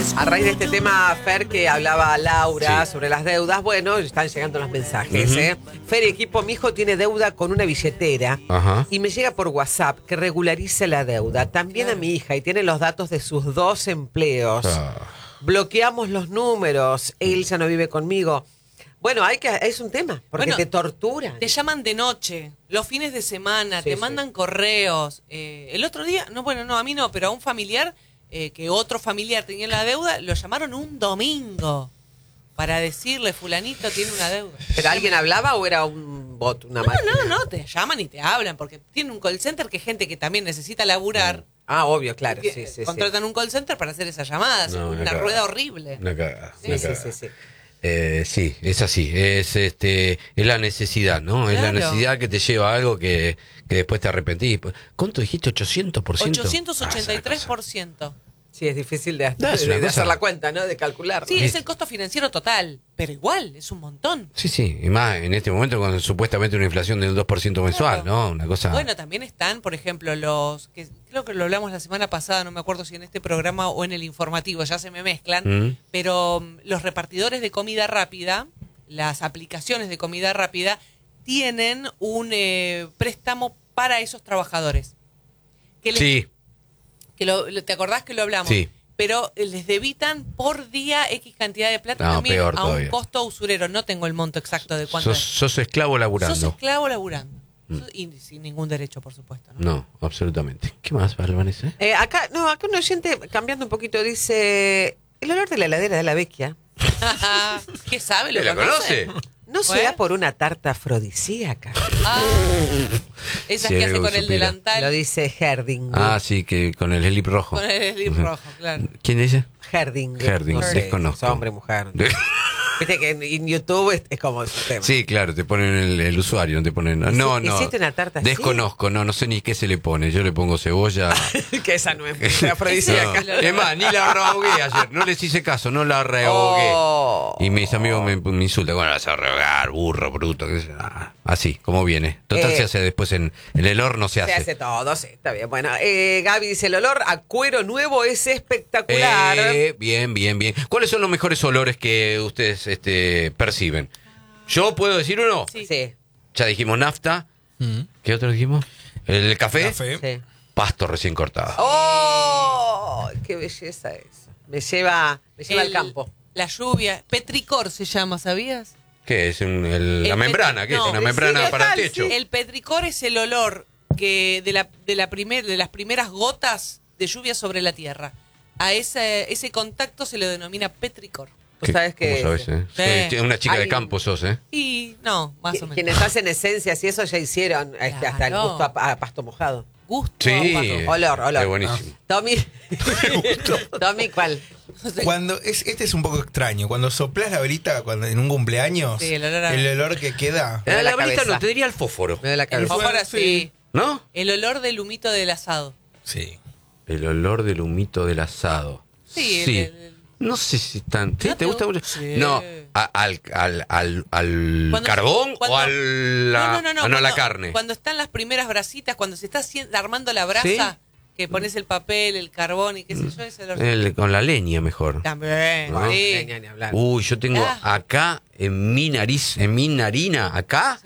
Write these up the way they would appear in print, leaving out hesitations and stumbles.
A raíz de este tema, Fer, que hablaba Laura sobre las deudas, bueno, están llegando los mensajes. Fer, equipo, mi hijo tiene deuda con una billetera y me llega por WhatsApp que regularice la deuda. También a mi hija y tiene los datos de sus 2 empleos. Bloqueamos los números, él ya no vive conmigo. Bueno, es un tema, porque te torturan. Te llaman de noche, los fines de semana, te mandan correos. El otro día, a mí no, pero a un familiar, que otro familiar tenía la deuda, lo llamaron un domingo para decirle, fulanito tiene una deuda. ¿Pero alguien hablaba o era un bot, una máquina? No, te llaman y te hablan, porque tienen un call center que es gente que también necesita laburar. Ah, obvio, claro, sí. Contratan un call center para hacer esas llamadas, una rueda horrible. Una cagada. Sí. Sí, es así, es la necesidad, ¿no? Claro. Es la necesidad que te lleva a algo que después te arrepentís. ¿Cuánto dijiste? ¿800%? 883%. Sí, es difícil de hacer la cuenta, ¿no? De calcular. Sí, es el costo financiero total, pero igual, es un montón. Sí, y más en este momento con supuestamente una inflación del 2% mensual, ¿no? Una cosa... Bueno, también están, por ejemplo, que creo que lo hablamos la semana pasada, no me acuerdo si en este programa o en el informativo, ya se me mezclan, pero los repartidores de comida rápida, las aplicaciones de comida rápida, tienen un préstamo para esos trabajadores. ¿Te acordás que lo hablamos? Sí. Pero les debitan por día X cantidad de plata también a un costo usurero. No tengo el monto exacto de cuánto es. Sos esclavo laburando. Sos esclavo laburando. Y sin ningún derecho, por supuesto. No, absolutamente. ¿Qué más, Vanessa? Acá un oyente, cambiando un poquito, dice... El olor de la heladera de la Vecchia. ¿Qué sabe? ¿Lo conoce? ¿No será por una tarta afrodisíaca? Esas que hace con el delantal. Lo dice Herding. Sí, que con el slip rojo. Con el slip rojo, claro. ¿Quién dice? Herding. No sé, desconozco. Es hombre, mujer. Viste que en YouTube es como ese tema. Sí, claro, te ponen el usuario, no te ponen... No. ¿Hiciste una tarta así? Desconozco, no sé ni qué se le pone. Yo le pongo cebolla. Que esa no es afrodisíaca. Es más, ni la rehogué ayer. No les hice caso, no la rehogué. Y mis amigos me insultan. Bueno, vas a rehogar, burro, bruto. Así, como viene. Total, se hace después en el horno, se hace. Se hace todo, sí, está bien. Bueno, Gaby dice, el olor a cuero nuevo es espectacular. Bien. ¿Cuáles son los mejores olores que ustedes perciben? ¿Yo puedo decir uno? Sí. Ya dijimos nafta. ¿Qué otro dijimos? ¿El café? Sí. Pasto recién cortado. ¡Oh! ¡Qué belleza eso! Me lleva al campo. La lluvia. Petricor se llama, ¿sabías? ¿Qué es? ¿La membrana? ¿Qué es? ¿Una membrana para el techo? El petricor es el olor que de las primeras gotas de lluvia sobre la tierra. A ese contacto se lo denomina petricor. ¿Tú sabes qué? ¿Cómo sabes, Una chica de campo sos, Y no, más o menos. Quienes hacen esencias y eso ya hicieron hasta el gusto a pasto mojado. Gusto. Sí. Olor. Es buenísimo. Tommy, ¿cuál? Cuando este es un poco extraño. Cuando soplás la velita en un cumpleaños, sí, el olor que queda. La velita no, te diría el fósforo. Me da la cabeza. El fósforo sí. ¿No? El olor del humito del asado. Sí. El olor del humito del asado. Sí. No sé si tan... ¿Sí? ¿Te gusta mucho? Sí. No, al carbón o al... No, a la carne. Cuando están las primeras brasitas, cuando se está armando la brasa, que pones el papel, el carbón y qué sé yo, ese olor. Con la leña mejor. También. ¿No? Sí. Leña, ni hablar. Yo tengo acá, en mi nariz, en mi narina, acá,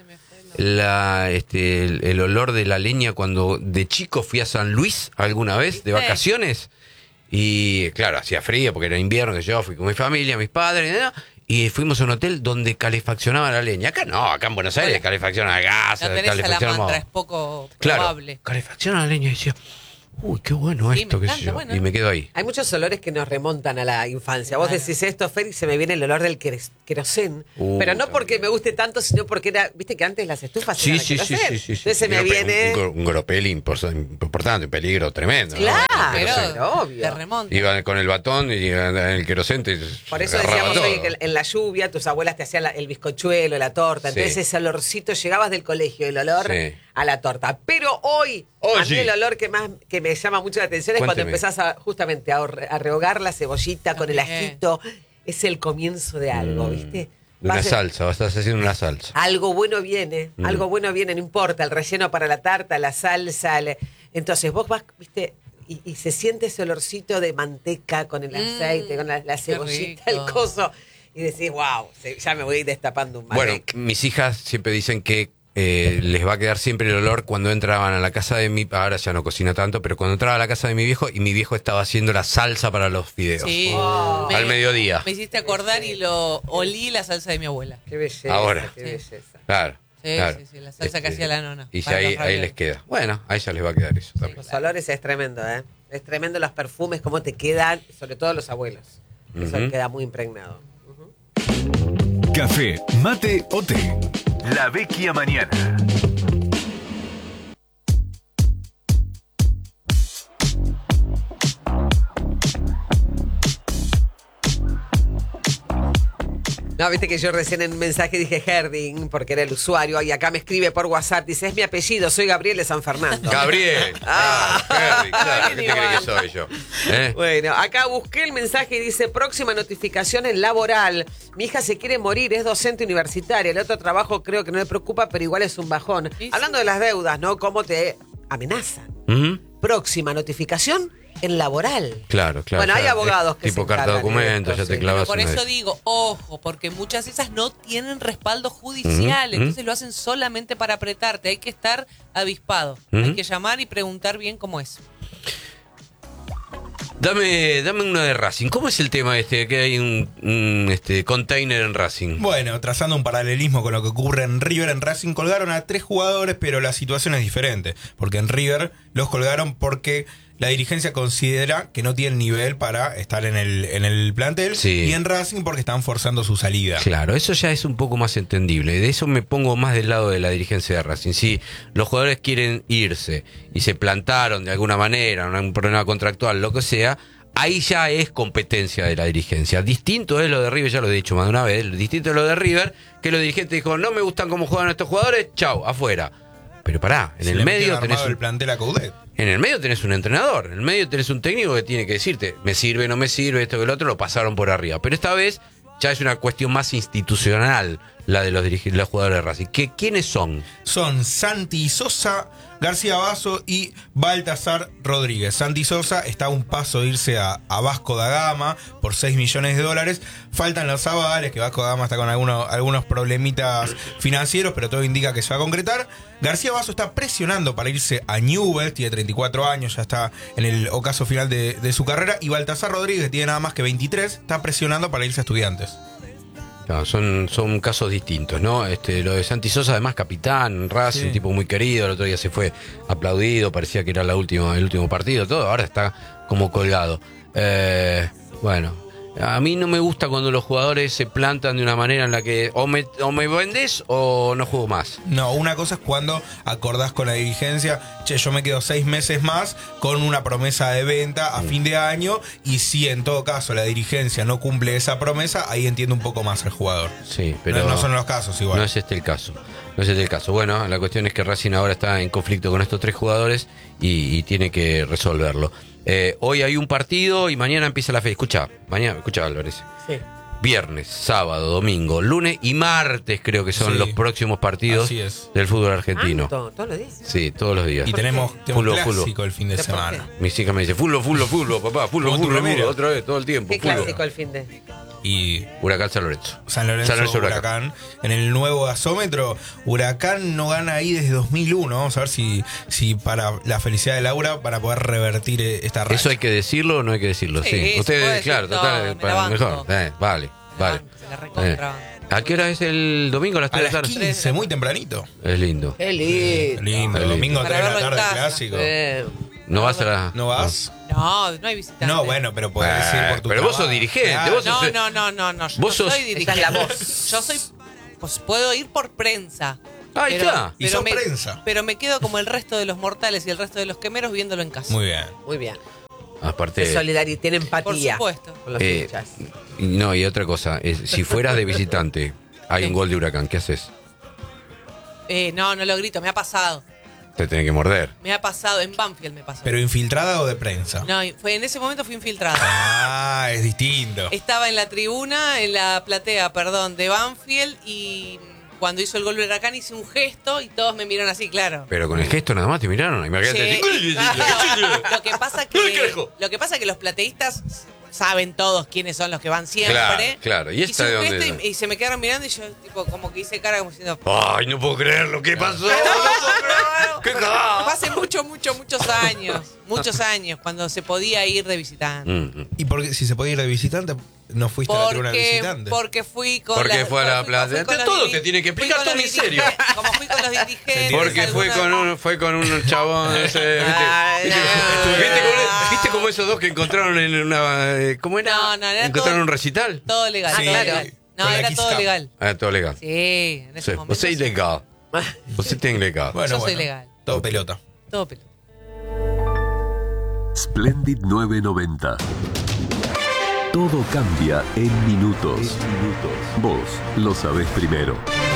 el olor de la leña cuando de chico fui a San Luis alguna vez, de vacaciones. Y claro, hacía frío porque era invierno, que yo fui con mi familia, mis padres, ¿no? Y fuimos a un hotel donde calefaccionaba la leña. Acá no, acá en Buenos Aires calefacciona el gas, No tenés calefacciona salamandra, es poco claro, probable. Calefacciona la leña y decía, uy, qué bueno esto, qué sé yo. Bueno. Y me quedo ahí. Hay muchos olores que nos remontan a la infancia. Vos decís esto, Fer, y se me viene el olor del querosén. Pero no porque me guste tanto, sino porque viste que antes las estufas Sí. eran de querosén. Entonces se me viene... Un gropel importante, un peligro tremendo. Claro, ¿no? pero obvio. Te remonta. Iba con el batón y el querosén. Por eso decíamos hoy que en la lluvia tus abuelas te hacían el bizcochuelo, la torta. Entonces ese olorcito, llegabas del colegio, el olor a la torta. Pero hoy a mí el olor que me llama mucho la atención es cuando empezás justamente a rehogar la cebollita con el ajito. Es el comienzo de algo, ¿viste? Una salsa, estás haciendo una salsa. Algo bueno viene, no importa, el relleno para la tarta, la salsa. Entonces vos vas, ¿viste? y se siente ese olorcito de manteca con el aceite, con la cebollita, el coso. Y decís, wow, ya me voy destapando un Malbec. Bueno, mis hijas siempre dicen que les va a quedar siempre el olor cuando entraban a la casa de ahora ya no cocina tanto, pero cuando entraba a la casa de mi viejo y mi viejo estaba haciendo la salsa para los fideos. Sí. Al mediodía. Me hiciste acordar y lo olí la salsa de mi abuela. Qué belleza. Ahora. Qué belleza. Claro. Sí, claro. sí, la salsa que hacía la nona. Y ya ahí les queda. Bueno, a ella les va a quedar eso también. Los olores es tremendo, ¿eh? Es tremendo los perfumes, cómo te quedan, sobre todo los abuelos. Eso queda muy impregnado. Café, mate o té. La Vecchia Mañana. No, viste que yo recién en un mensaje dije Herding, porque era el usuario, y acá me escribe por WhatsApp, dice, es mi apellido, soy Gabriel de San Fernando. Gabriel. Henry, claro, ¿qué te crees que soy yo? Bueno, acá busqué el mensaje y dice, próxima notificación en laboral. Mi hija se quiere morir, es docente universitaria. El otro trabajo creo que no le preocupa, pero igual es un bajón. Hablando de las deudas, ¿no? ¿Cómo te amenazan? Próxima notificación en laboral. Claro. Bueno, hay abogados que tipo se carta encargan documentos, de esto, ya te sí. clavas Por una eso vez. digo, ojo, porque muchas de esas no tienen respaldo judicial, entonces lo hacen solamente para apretarte. Hay que estar avispado, hay que llamar y preguntar bien cómo es. Dame una de Racing. ¿Cómo es el tema que hay un container en Racing? Bueno, trazando un paralelismo con lo que ocurre en River, en Racing colgaron a 3 jugadores, pero la situación es diferente. Porque en River los colgaron porque la dirigencia considera que no tienen nivel para estar en el plantel. Sí. Y en Racing porque están forzando su salida. Claro, eso ya es un poco más entendible. De eso me pongo más del lado de la dirigencia de Racing. Si los jugadores quieren irse y se plantaron de alguna manera, no hay un problema contractual, lo que sea, ahí ya es competencia de la dirigencia. Distinto es lo de River, ya lo he dicho más de una vez, distinto es lo de River, que los dirigentes dijo, no me gustan cómo juegan estos jugadores, chau, afuera. Pero pará, en el medio tenés el plantel a Coudet. En el medio tenés un entrenador, en el medio tenés un técnico que tiene que decirte, me sirve, no me sirve, esto que el otro, lo pasaron por arriba. Pero esta vez ya es una cuestión más institucional la de los jugadores de Racing. ¿Quiénes son? Son Santi Sosa, García Basso y Baltasar Rodríguez. Santi Sosa está a un paso de irse a Vasco da Gama por $6 millones. Faltan los avales, que Vasco da Gama está con algunos problemitas financieros, pero todo indica que se va a concretar. García Basso está presionando para irse a Newell's, tiene 34 años, ya está en el ocaso final de su carrera. Y Baltasar Rodríguez, tiene nada más que 23, está presionando para irse a Estudiantes. No, son casos distintos, ¿no? Lo de Santi Sosa, además, capitán, Racing, un tipo muy querido, el otro día se fue aplaudido, parecía que era el último partido, todo, ahora está como colgado. Bueno, a mí no me gusta cuando los jugadores se plantan de una manera en la que o me vendés o no juego más. No, una cosa es cuando acordás con la dirigencia, che, yo me quedo 6 meses más con una promesa de venta a fin de año, y si en todo caso la dirigencia no cumple esa promesa, ahí entiendo un poco más al jugador. Sí, pero no son los casos igual. No es este el caso. No es este el caso. Bueno, la cuestión es que Racing ahora está en conflicto con estos 3 jugadores y tiene que resolverlo. Hoy hay un partido y mañana empieza la fecha. Escucha, Álvarez. Sí. Viernes, sábado, domingo, lunes y martes creo que son los próximos partidos del fútbol argentino. ¿Todos los días? Sí, todos los días. Y tenemos clásico el fin de semana. Mis hijas me dicen, fútbol, papá, fútbol, otra vez, todo el tiempo. ¿Qué clásico el fin de? Y Huracán San Lorenzo. San Lorenzo Huracán. En el nuevo gasómetro, Huracán no gana ahí desde 2001. Vamos a ver si para la felicidad de Laura, para poder revertir esta racha. ¿Eso hay que decirlo o no hay que decirlo? Sí. Ustedes, claro, total, para mejor. Vale. ¿A qué hora es el domingo? A las 3 de la tarde. 15, muy tempranito. Es lindo. Qué lindo. Domingo 3 de la tarde, casa. clásico. ¿No vas a la...? ¿No vas? No hay visitantes. No, bueno, pero podés ir por tu pero trabajo. vos sos dirigente. Claro. Vos sos... No. Vos yo sos- soy dirigente. Esa es la voz. Yo soy... Pues puedo ir por prensa. Ahí está. Y sos prensa. Pero me quedo como el resto de los mortales y el resto de los quemeros viéndolo en casa. Muy bien. Muy bien. Aparte... Es solidaridad, tiene empatía. Por supuesto. Con los hinchas. No, y otra cosa. Si fueras de visitante, hay un gol de Huracán, ¿qué haces? No lo grito, me ha pasado. Te tenés que morder. Me ha pasado, en Banfield me pasó. ¿Pero infiltrada o de prensa? No, en ese momento fui infiltrada. Ah, es distinto. Estaba en la tribuna, en la platea, perdón, de Banfield y cuando hizo el gol de Huracán hice un gesto y todos me miraron así, claro. Pero con el gesto nada más te miraron. Imagínate. Sí. Lo que pasa que los plateístas saben todos quiénes son los que van siempre. Claro. ¿Y esta hice de un dónde? gesto y se me quedaron mirando y yo tipo como que hice cara como diciendo... Ay, no puedo creerlo. ¿Qué pasó? ¿Qué cagada? Fue hace muchos años. Muchos años, cuando se podía ir de visitante. ¿Y porque si se podía ir de visitante, no fuiste a la tribuna de visitante? Porque fui con Porque fue a la plaza. Todo te tiene que explicar todo en serio. Como fui con los dirigentes. Porque fue con un chabón ese, ¿viste como esos dos que encontraron en una... ¿Cómo era? No, era ¿encontraron todo, un recital? Todo legal. Sí, Claro. No, con la era Kiss todo Cup. legal. Ah, todo legal. Sí, en ese momento. Você é ilegal. Você tem legal. Yo soy legal. Todo pelota. Todo pelota. Splendid 990. Todo cambia en minutos. Vos lo sabés primero.